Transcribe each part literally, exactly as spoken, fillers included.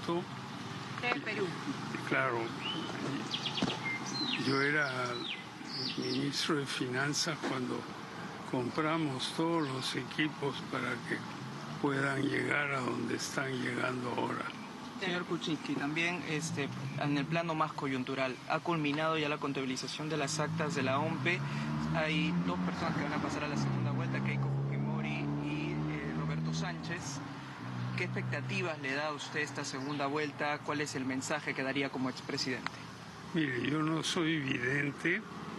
voto. De Perú. Claro, yo era ministro de Finanzas cuando compramos todos los equipos para que puedan llegar a donde están llegando ahora. Señor Kuczynski, también este, en el plano más coyuntural, ha culminado ya la contabilización de las actas de la O M P E. Hay dos personas que van a pasar a la segunda vuelta, Keiko Fujimori y eh, Roberto Sánchez. ¿Qué expectativas le da a usted esta segunda vuelta? ¿Cuál es el mensaje que daría como expresidente? Mire, yo no soy vidente.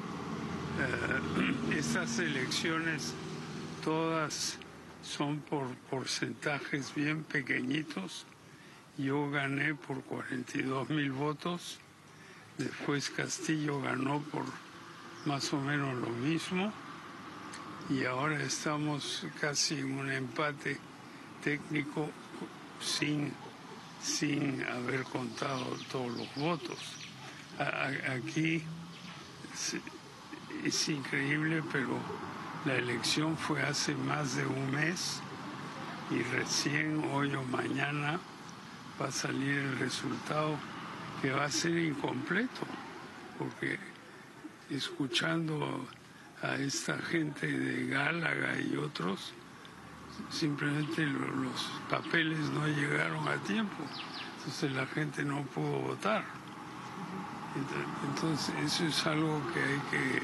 Uh, estas elecciones todas son por porcentajes bien pequeñitos. Yo gané por cuarenta y dos mil votos, después Castillo ganó por más o menos lo mismo y ahora estamos casi en un empate técnico sin, sin haber contado todos los votos. A, aquí es, es increíble, pero la elección fue hace más de un mes y recién hoy o mañana va a salir el resultado que va a ser incompleto, porque escuchando a esta gente de Gálaga y otros, simplemente los papeles no llegaron a tiempo, entonces la gente no pudo votar. Entonces eso es algo que hay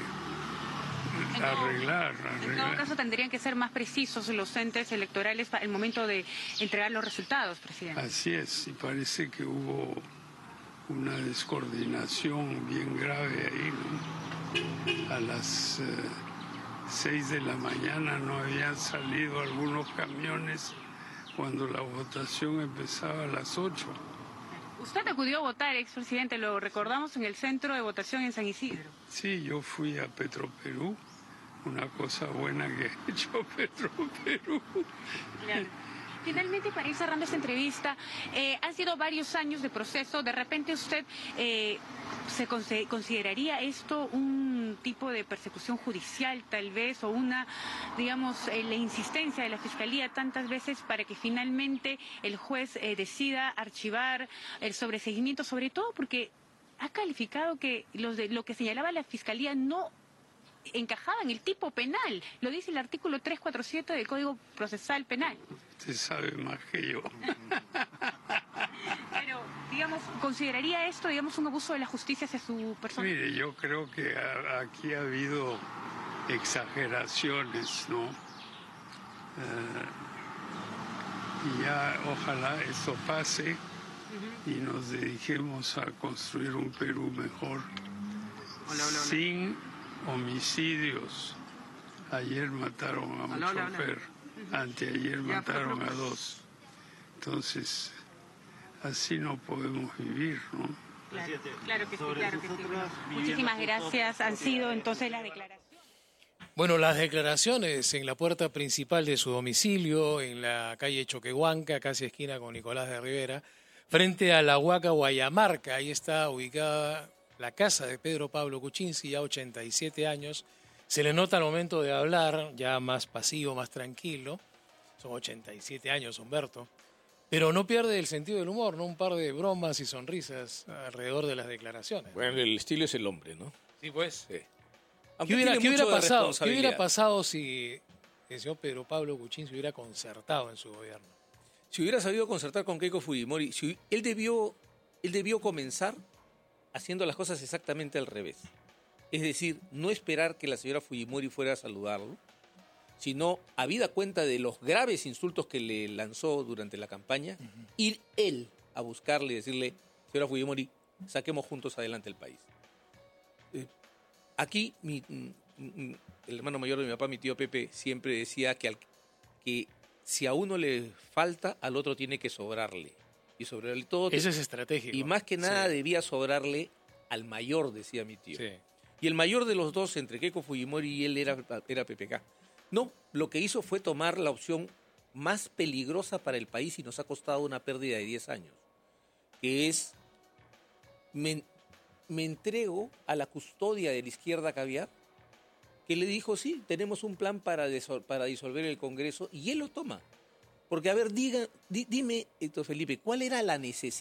que arreglar, arreglar. En todo caso tendrían que ser más precisos los entes electorales para el momento de entregar los resultados, presidente. Así es, y parece que hubo una descoordinación bien grave ahí, ¿no? A las eh, seis de la mañana no habían salido algunos camiones cuando la votación empezaba a las ocho. Usted acudió a votar, expresidente, lo recordamos en el centro de votación en San Isidro. Sí, yo fui a Petroperú, una cosa buena que ha hecho Petroperú. Claro. Finalmente, para ir cerrando esta entrevista, eh, han sido varios años de proceso. De repente usted eh, se consideraría esto un tipo de persecución judicial, tal vez, o una, digamos, eh, la insistencia de la Fiscalía tantas veces para que finalmente el juez eh, decida archivar el sobreseguimiento, sobre todo porque ha calificado que los de, lo que señalaba la Fiscalía no encajaba en el tipo penal. Lo dice el artículo trescientos cuarenta y siete del Código Procesal Penal. Usted sabe más que yo. Pero, digamos, ¿consideraría esto, digamos, un abuso de la justicia hacia su persona? Mire, yo creo que a, aquí ha habido exageraciones, ¿no? Eh, y ya ojalá esto pase uh-huh. y nos dediquemos a construir un Perú mejor. Hola, hola, hola. Sin homicidios. Ayer mataron a un hola, chofer. hola. Anteayer mataron a dos. Entonces, así no podemos vivir, ¿no? Claro, claro que sí, claro que sí. Muchísimas gracias. Han sido entonces las declaraciones. Bueno, las declaraciones en la puerta principal de su domicilio, en la calle Choquehuanca, casi esquina con Nicolás de Rivera, frente a la Huaca Guayamarca. Ahí está ubicada la casa de Pedro Pablo Kuczynski, ya ochenta y siete años. Se le nota al momento de hablar, ya más pasivo, más tranquilo. Son ochenta y siete años, Humberto. Pero no pierde el sentido del humor, ¿no? Un par de bromas y sonrisas alrededor de las declaraciones. Bueno, el estilo es el hombre, ¿no? Sí, pues. Sí. ¿Qué hubiera, ¿qué hubiera pasado, ¿Qué hubiera pasado si el señor Pedro Pablo Kuczynski hubiera concertado en su gobierno? Si hubiera sabido concertar con Keiko Fujimori, si, él, debió, él debió comenzar haciendo las cosas exactamente al revés. Es decir, no esperar que la señora Fujimori fuera a saludarlo, sino, habida cuenta de los graves insultos que le lanzó durante la campaña, uh-huh. ir él a buscarle y decirle, señora Fujimori, saquemos juntos adelante el país. Eh, aquí, mi, mi, el hermano mayor de mi papá, mi tío Pepe, siempre decía que, al, que si a uno le falta, al otro tiene que sobrarle. Y sobrarle todo. Eso es estratégico. Y más que nada sí. debía sobrarle al mayor, decía mi tío. Sí. Y el mayor de los dos, entre Keiko Fujimori y él, era, era P P K. No, lo que hizo fue tomar la opción más peligrosa para el país y nos ha costado una pérdida de diez años, que es, me, me entrego a la custodia de la izquierda caviar, que le dijo, sí, tenemos un plan para, desol- para disolver el Congreso, y él lo toma. Porque, a ver, diga, di, dime, Héctor Felipe, ¿cuál era la necesidad